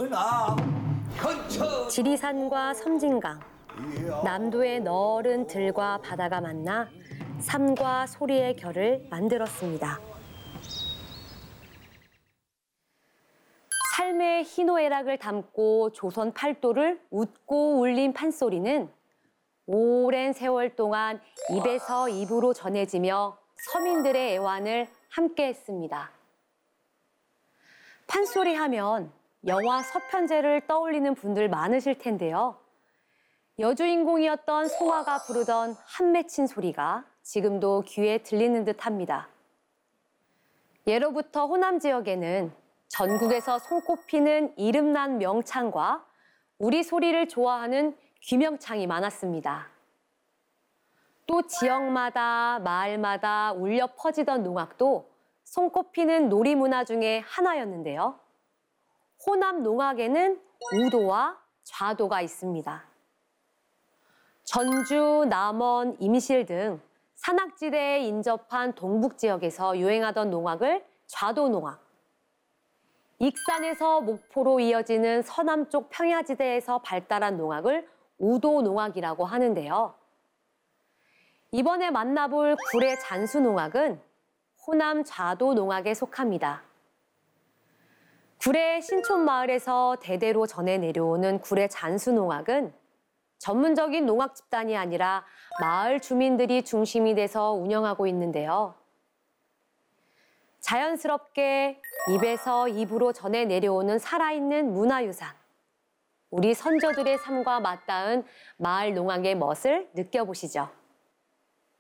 지리산과 섬진강, 남도의 너른 들과 바다가 만나 삶과 소리의 결을 만들었습니다. 삶의 희노애락을 담고 조선 팔도를 웃고 울린 판소리는 오랜 세월 동안 입에서 입으로 전해지며 서민들의 애환을 함께했습니다. 판소리 하면 영화 서편제를 떠올리는 분들 많으실 텐데요. 여주인공이었던 송화가 부르던 한 맺힌 소리가 지금도 귀에 들리는 듯합니다. 예로부터 호남 지역에는 전국에서 손꼽히는 이름난 명창과 우리 소리를 좋아하는 귀명창이 많았습니다. 또 지역마다 마을마다 울려 퍼지던 농악도 손꼽히는 놀이문화 중에 하나였는데요. 호남 농악에는 우도와 좌도가 있습니다. 전주, 남원, 임실 등 산악지대에 인접한 동북 지역에서 유행하던 농악을 좌도 농악, 익산에서 목포로 이어지는 서남쪽 평야지대에서 발달한 농악을 우도 농악이라고 하는데요. 이번에 만나볼 구례 잔수 농악은 호남 좌도 농악에 속합니다. 구례 신촌 마을에서 대대로 전해 내려오는 구례 잔수 농악은 전문적인 농악 집단이 아니라 마을 주민들이 중심이 돼서 운영하고 있는데요. 자연스럽게 입에서 입으로 전해 내려오는 살아있는 문화유산, 우리 선조들의 삶과 맞닿은 마을 농악의 멋을 느껴보시죠.